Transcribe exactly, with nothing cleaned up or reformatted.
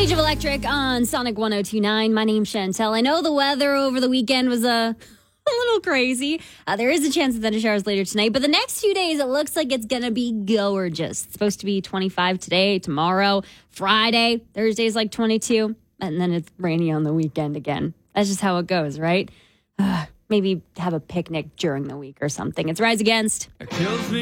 Age of Electric on Sonic one oh two point nine. My name's Chantel. I know the weather over the weekend was a, a little crazy. Uh, there is a chance of thundershowers later tonight, but the next few days it looks like it's going to be gorgeous. It's supposed to be twenty-five today, tomorrow, Friday. Thursday's like twenty-two, and then it's rainy on the weekend again. That's just how it goes, right? Uh, maybe have a picnic during the week or something. It's Rise Against. It kills me.